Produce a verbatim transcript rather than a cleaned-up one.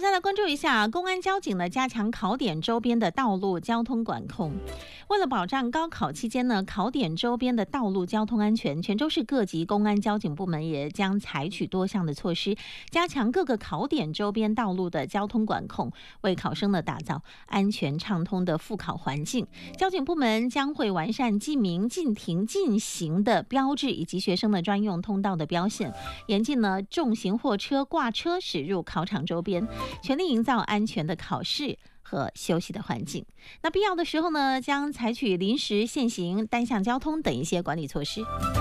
再来关注一下，公安交警呢加强考点周边的道路交通管控。为了保障高考期间呢考点周边的道路交通安全，泉州市各级公安交警部门也将采取多项的措施，加强各个考点周边道路的交通管控，为考生呢打造安全畅通的复考环境。交警部门将会完善记名、禁停、禁行的标志，以及学生的专用通道的标线，严禁呢重型货车挂车驶入考场周边，全力营造安全的考试和休息的环境。那必要的时候呢，将采取临时限行、单向交通等一些管理措施。